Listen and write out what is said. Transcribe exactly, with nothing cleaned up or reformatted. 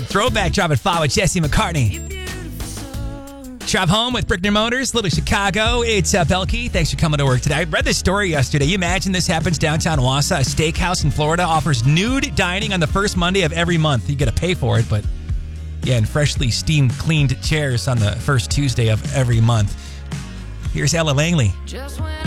Throwback Drive at five with Jesse McCartney. Drive home with Brickner Motors, Little Chicago. It's uh, Belkey. Thanks for coming to work today. I read this story yesterday. You imagine this happens downtown Wausau. A steakhouse in Florida offers nude dining on the first Monday of every month. You got to pay for it, but yeah, and freshly steamed, cleaned chairs on the first Tuesday of every month. Here's Ella Langley.